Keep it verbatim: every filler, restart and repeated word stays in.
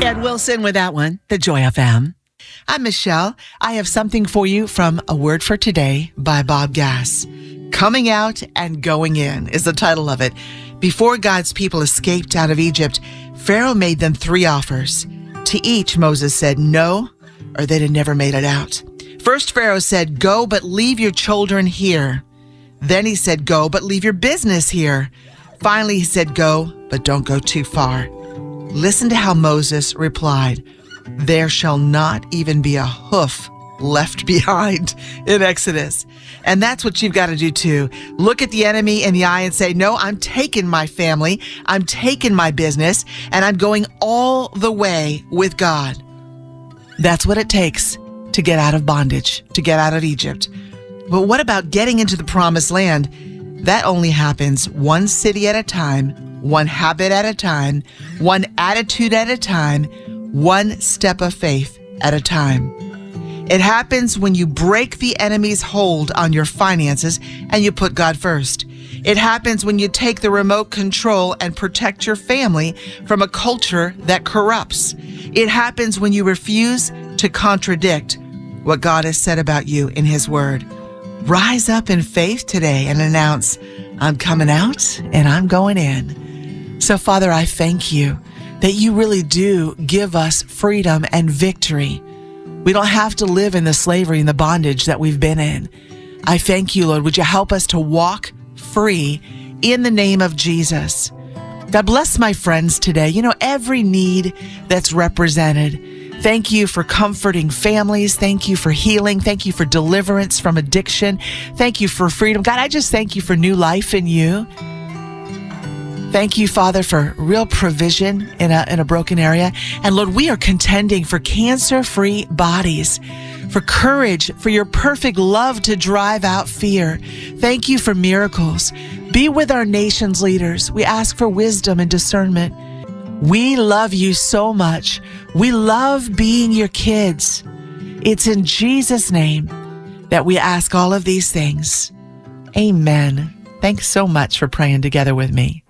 Chad Wilson with that one, the Joy F M. I'm Michelle. I have something for you from A Word for Today by Bob Gass. Coming Out and Going In is the title of it. Before God's people escaped out of Egypt, Pharaoh made them three offers. To each, Moses said no, or they'd have never made it out. First, Pharaoh said, go, but leave your children here. Then he said, go, but leave your business here. Finally, he said, go, but don't go too far. Listen to how Moses replied, there shall not even be a hoof left behind in Exodus. And that's what you've got to do too. Look at the enemy in the eye and say, no, I'm taking my family, I'm taking my business, and I'm going all the way with God. That's what it takes to get out of bondage, to get out of Egypt. But what about getting into the promised land? That only happens one city at a time, one habit at a time, one attitude at a time, one step of faith at a time. It happens when you break the enemy's hold on your finances and you put God first. It happens when you take the remote control and protect your family from a culture that corrupts. It happens when you refuse to contradict what God has said about you in His Word. Rise up in faith today and announce, I'm coming out and I'm going in. So, Father, I thank you that you really do give us freedom and victory. We don't have to live in the slavery and the bondage that we've been in. I thank you, Lord. Would you help us to walk free in the name of Jesus? God bless my friends today. You know, every need that's represented. Thank you for comforting families. Thank you for healing. Thank you for deliverance from addiction. Thank you for freedom. God, I just thank you for new life in you. Thank you, Father, for real provision in a, in a broken area. And Lord, we are contending for cancer-free bodies, for courage, for your perfect love to drive out fear. Thank you for miracles. Be with our nation's leaders. We ask for wisdom and discernment. We love you so much. We love being your kids. It's in Jesus' name that we ask all of these things. Amen. Thanks so much for praying together with me.